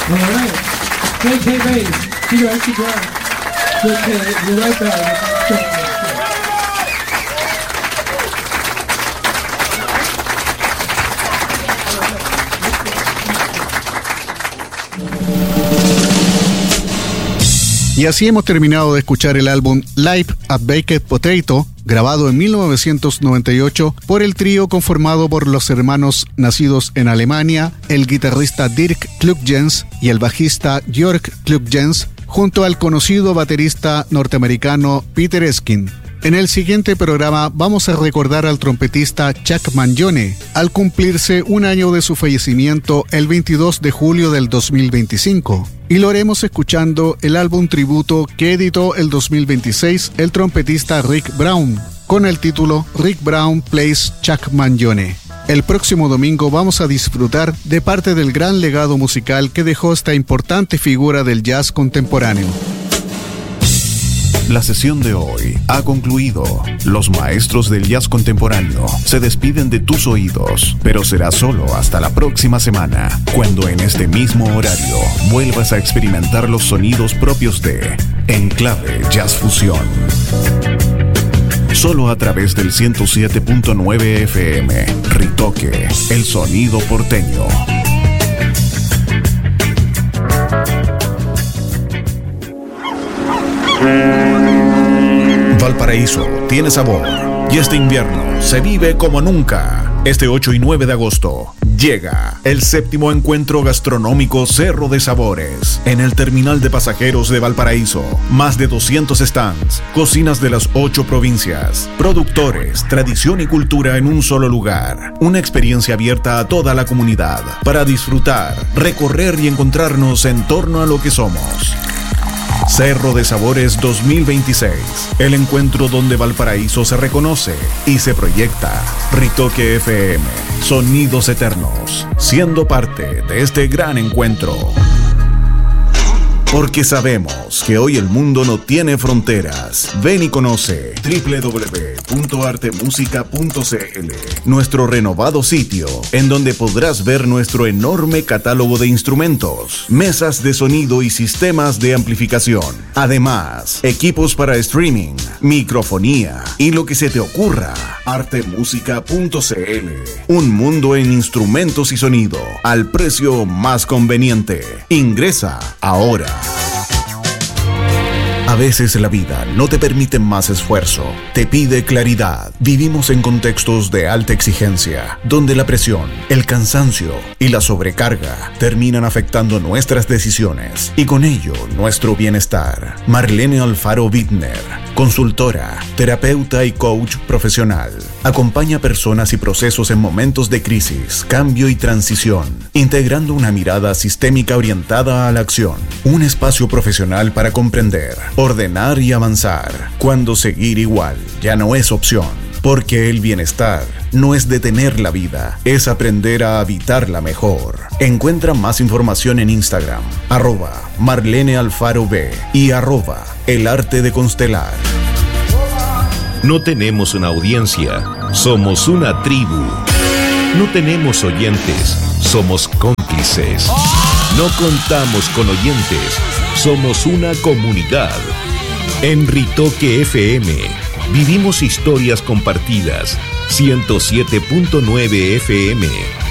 All right. JK Bass, Peter Extra Drum. JK, you're right back. Y así hemos terminado de escuchar el álbum Live at Baked Potato, grabado en 1998 por el trío conformado por los hermanos nacidos en Alemania, el guitarrista Dirk Kluggens y el bajista Jörg Kluggens, junto al conocido baterista norteamericano Peter Eskin. En el siguiente programa vamos a recordar al trompetista Chuck Mangione, al cumplirse un año de su fallecimiento el 22 de julio del 2025. Y lo haremos escuchando el álbum tributo que editó el 2026 el trompetista Rick Brown, con el título Rick Brown Plays Chuck Mangione. El próximo domingo vamos a disfrutar de parte del gran legado musical que dejó esta importante figura del jazz contemporáneo. La sesión de hoy ha concluido. Los maestros del jazz contemporáneo se despiden de tus oídos, pero será solo hasta la próxima semana, cuando en este mismo horario vuelvas a experimentar los sonidos propios de Enclave Jazz Fusión. Solo a través del 107.9 FM, Ritoque, el sonido porteño. Valparaíso tiene sabor y este invierno se vive como nunca. Este 8 y 9 de agosto llega el 7º encuentro gastronómico Cerro de Sabores en el terminal de pasajeros de Valparaíso. Más de 200 stands, cocinas de las 8 provincias, productores, tradición y cultura en un solo lugar. Una experiencia abierta a toda la comunidad para disfrutar, recorrer y encontrarnos en torno a lo que somos. Cerro de Sabores 2026, el encuentro donde Valparaíso se reconoce y se proyecta. Ritoque FM, sonidos eternos, siendo parte de este gran encuentro. Porque sabemos que hoy el mundo no tiene fronteras. Ven y conoce www.artemusica.cl, nuestro renovado sitio, en donde podrás ver nuestro enorme catálogo de instrumentos, mesas de sonido y sistemas de amplificación. Además, equipos para streaming, microfonía y lo que se te ocurra. Artemusica.cl, un mundo en instrumentos y sonido, al precio más conveniente. Ingresa ahora. A veces la vida no te permite más esfuerzo, te pide claridad. Vivimos en contextos de alta exigencia, donde la presión, el cansancio y la sobrecarga terminan afectando nuestras decisiones y con ello nuestro bienestar. Marlene Alfaro Wittner, consultora, terapeuta y coach profesional, acompaña personas y procesos en momentos de crisis, cambio y transición, integrando una mirada sistémica orientada a la acción. Un espacio profesional para comprender, ordenar y avanzar, cuando seguir igual ya no es opción, porque el bienestar no es detener la vida, es aprender a habitarla mejor. Encuentra más información en Instagram, @MarleneAlfaroB y @ElArteDeConstelar. No tenemos una audiencia, somos una tribu. No tenemos oyentes, somos cómplices. No contamos con oyentes, somos una comunidad. En Ritoque FM vivimos historias compartidas. 107.9 FM.